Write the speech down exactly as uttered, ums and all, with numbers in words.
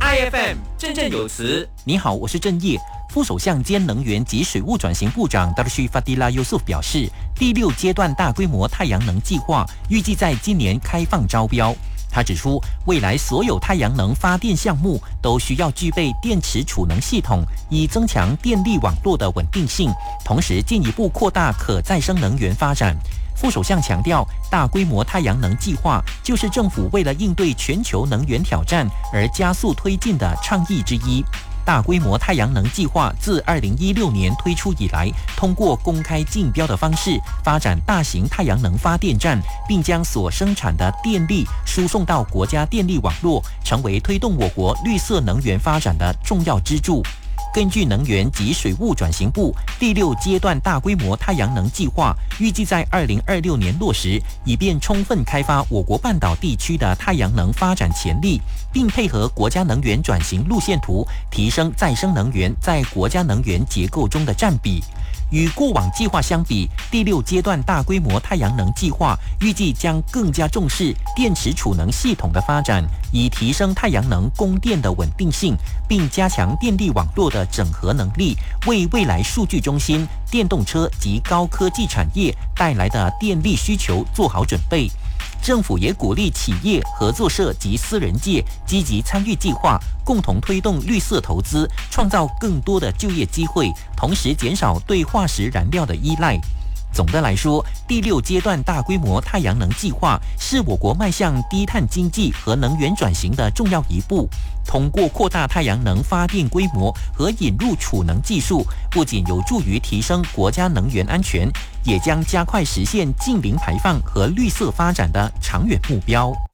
I F M 振振有词。 你好，我是郑业。副首相兼能源及水务转型部长 Darshy Fadila Yusuf 表示，第六阶段大规模太阳能计划预计在今年开放招标。他指出，未来所有太阳能发电项目都需要具备电池储能系统，以增强电力网络的稳定性，同时进一步扩大可再生能源发展。副首相强调，大规模太阳能计划就是政府为了应对全球能源挑战而加速推进的倡议之一。大规模太阳能计划自二零一六年推出以来，通过公开竞标的方式发展大型太阳能发电站，并将所生产的电力输送到国家电力网络，成为推动我国绿色能源发展的重要支柱。根据能源及水务转型部，第六阶段大规模太阳能计划预计在二零二六年落实，以便充分开发我国半岛地区的太阳能发展潜力，并配合国家能源转型路线图，提升再生能源在国家能源结构中的占比。与过往计划相比，第六阶段大规模太阳能计划预计将更加重视电池储能系统的发展，以提升太阳能供电的稳定性，并加强电力网络的整合能力，为未来数据中心、电动车及高科技产业带来的电力需求做好准备。政府也鼓励企业、合作社及私人界积极参与计划，共同推动绿色投资，创造更多的就业机会，同时减少对化石燃料的依赖。总的来说，第六阶段大规模太阳能计划是我国迈向低碳经济和能源转型的重要一步。通过扩大太阳能发电规模和引入储能技术，不仅有助于提升国家能源安全，也将加快实现净零排放和绿色发展的长远目标。